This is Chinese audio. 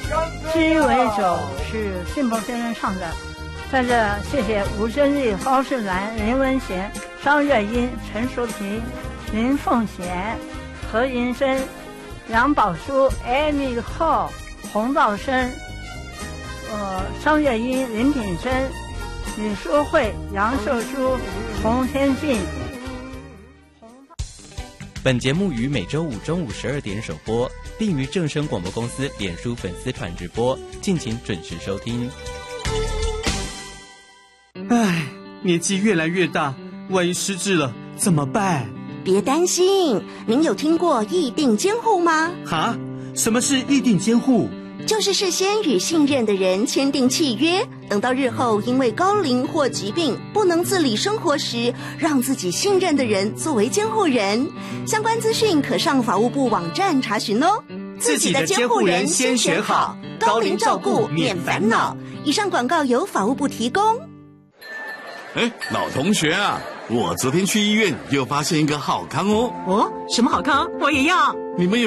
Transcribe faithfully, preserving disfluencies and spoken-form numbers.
鸡尾酒是信鹏先生唱的。在这谢谢吴珍丽、高世兰、林文贤、张月英、陈淑萍、林凤贤、何银生、杨宝书、Amy Hall、洪道生、呃张月英、林品生、李淑慧、杨秀书、洪天静。 本节目于每周五中午十二点首播，并于正声广播公司脸书粉丝团直播，敬请准时收听。 唉，年纪越来越大，万一失智了怎么办？ 别担心，您有听过议定监护吗？ 哈？什么是议定监护？ 就是事先与信任的人签订契约，等到日后因为高龄或疾病不能自理生活时，让自己信任的人作为监护人。相关资讯可上法务部网站查询哦。 自己的监护人先选好，高龄照顾免烦恼。 以上广告由法务部提供。 哎，老同学啊，我昨天去医院又发现一个好康哦。 哦，什么好康？我也要。 你们有